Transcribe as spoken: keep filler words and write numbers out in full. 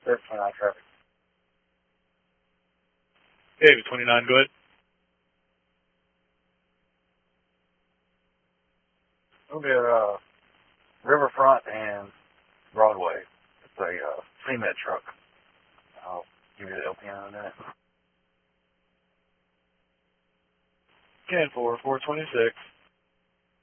There's twenty-nine traffic. Okay, twenty-nine, go ahead. We'll be at uh, Riverfront and Broadway. It's a uh, cement truck. I'll give you the L P N in a minute. Can for four twenty-six.